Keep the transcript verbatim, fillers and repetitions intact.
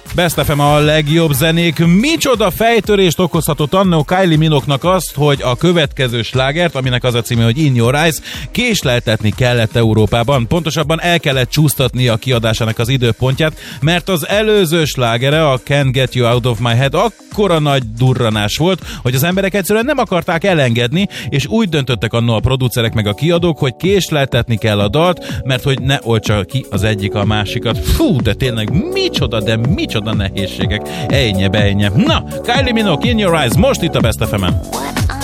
Best ef em a legjobb zenék. Micsoda fejtörést okozhatott annó Kylie Minogue-nak azt, hogy a következő slágert, aminek az a címe, hogy In Your Eyes, késleltetni kellett Európában. Pontosabban el kellett csúsztatni a kiadásának az időpontját, mert az előző slágere, a Can't Get You Out of My Head, akkora nagy durranás volt, hogy az emberek egyszerűen nem akarták elengedni, és úgy döntöttek annó a producerek meg a kiadók, hogy késleltetni kell a dalt, mert hogy ne oltsa ki az egyik a másikat. Fú, de tényleg micsoda, de micsoda nehézségek. Ejnye, bejnye. Na, Kylie Minogue, In Your Eyes, most itt a Best ef emen.